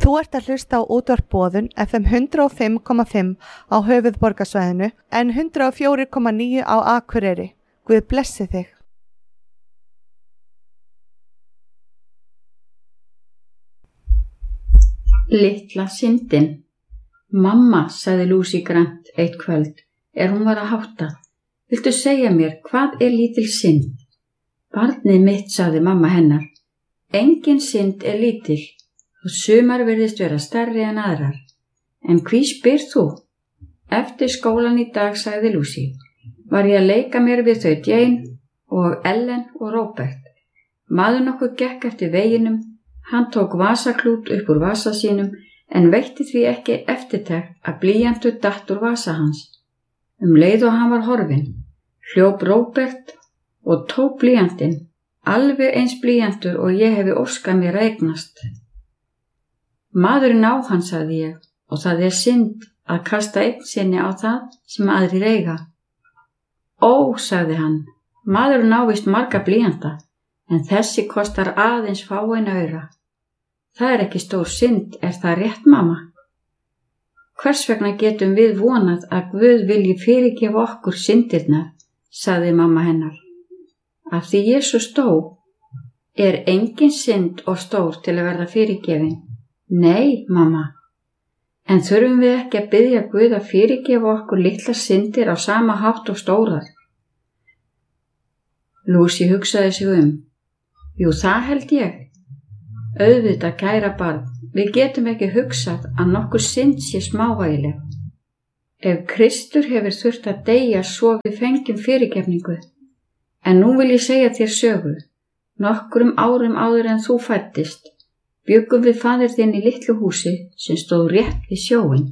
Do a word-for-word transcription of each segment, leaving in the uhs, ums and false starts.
Þú ert að hlusta á útvarp Boðun F M hundrað og fimm komma fimm á höfuðborgarsvæðinu en hundrað og fjögur komma níu á Akureyri. Guð blessi þig. Litla syndin. Mamma, sagði Lucy Grant eitt kvöld, er hún var að hátta. Viltu segja mér, hvað er lítil synd? Barnið mitt, sagði mamma hennar. Engin synd er lítil, og sumar virðist vera stærri en aðrar. En hví spyrð þú? Eftir skólan í dag, sagði Lucy, var ég að leika mér við þau Jane og Ellen og Robert. Maður nokkuð gekk eftir veginum, hann tók vasaklút upp úr vasa sínum en veitti því ekki eftirtekt að blýantur datt úr vasa hans. Um leið og hann var horfinn, hljóp Robert og tók blýantinn, alveg eins blýantur og ég hefi óskað mér að eignast. Maðurinn á hann, sagði ég, og það er synd að kasta einn sinni á það sem aðrir eiga. Ó, sagði hann, maðurinn á víst marga blýanta, en þessi kostar aðeins fáein aura. Það er ekki stór synd, er það rétt, mamma? Hvers vegna getum við vonað að Guð vilji fyrirgefa okkur syndirnar, sagði mamma hennar. Af því Jesús dó, er engin synd of stór til að verða fyrirgefin. Nei, mamma, en þurfum við ekki að biðja Guð að fyrirgefa okkur litlar syndir á sama hátt og stórar? Lucy hugsaði sig um. Jú, það held ég. Auðvitað, kæra barn, við getum ekki hugsað að nokkur synd sé smávægileg. Ef Kristur hefur þurft að deyja svo við fengjum fyrirgefningu. En nú vil ég segja þér sögu. Nokkrum árum áður en þú fæddist, bjuggum við faðir þinn í litlu húsi sem stóð rétt við sjóinn.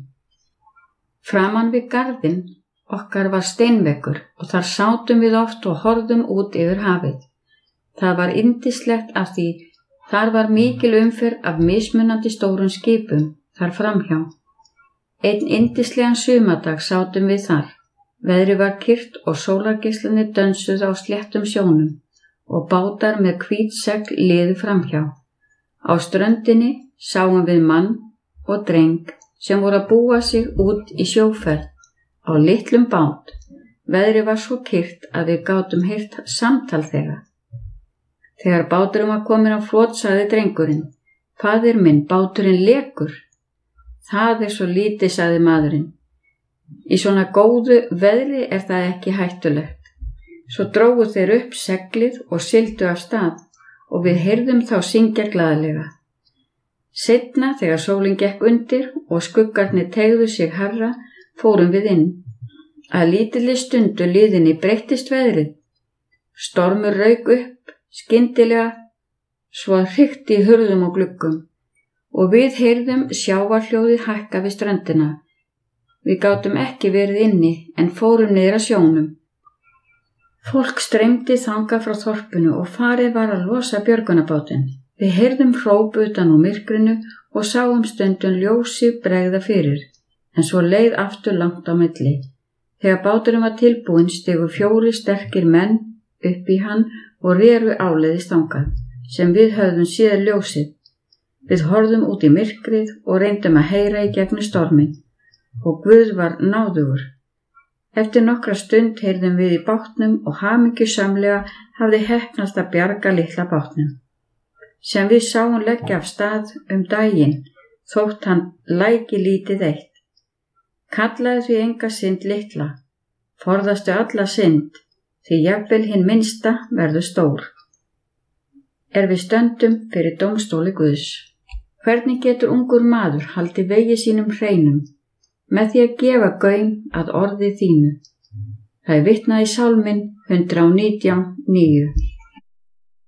Framan við garðinn okkar var steinveggur og þar sátum við oft og horfðum út yfir hafið. Það var yndislegt af því þar var mikil umferð af mismunandi stórum skipum þar framhjá. Einn yndislegan sumardag sátum við þar. Veðrið var kyrrt og sólargeislarnir dönsuðu á sléttum sjónum og bátar með hvít segl liðu framhjá. Á ströndinni sáum við mann og dreng sem voru að búa sig út í sjóferð á litlum bát. Veðrið var svo kyrrt að við gátum heyrt samtal þeirra. Þegar báturinn var kominn á flot, sagði drengurinn, faðir minn, báturinn lekur. Það er svo lítið, sagði maðurinn. Í svona góðu veðri er það ekki hættulegt. Svo drógu þeir upp seglið og sigldu af stað og við heyrðum þá syngja glaðlega. Seinna, þegar sólin gekk undir og skuggarnir teygðu sig hærra, fórum við inn. Að lítilli stundu liðinni breyttist veðrið. Stormur rauk upp, skyndilega, svo að hrykti í hurðum og gluggum, og við heyrðum sjávarhljóðið hækka við ströndina. Við gátum ekki verið inni en fórum niður að sjónum. Fólk streymdi þangað frá þorpinu og farið var að losa björgunarbátinn. Við heyrðum hróp utan úr myrkrinu og sáum stundum ljósi bregða fyrir, en svo leið aftur langt á milli. Þegar báturinn var tilbúinn stigu fjórir sterkir menn upp í hann og reru áleiðis þangað, sem við höfðum séð ljósið. Við horfðum út í myrkrið og reyndum að heyra í gegnum storminn, og Guð var náðugur. Eftir nokkra stund heyrðum við í bátnum og hamingjusamlega hafði heppnast að bjarga litla bátnum, sem við sáum leggja af stað um daginn, þótt hann læki lítið eitt. Kallaði því enga synd litla, forðastu alla synd, því jafnvel hinn minnsta verður stór. Er við stöndum fyrir dómstóli Guðs. Hvernig getur ungur maður haldið vegi sínum hreinum, með því að gefa gaum að orði þínu? Það er vitnað í sálminn hundrað og nítján níu.